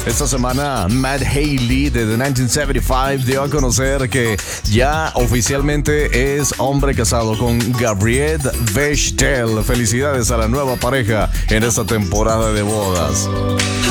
Esta semana, Matt Haley de The 1975 dio a conocer que ya oficialmente es hombre casado con Gabrielle Bechtel. Felicidades a la nueva pareja en esta temporada de bodas.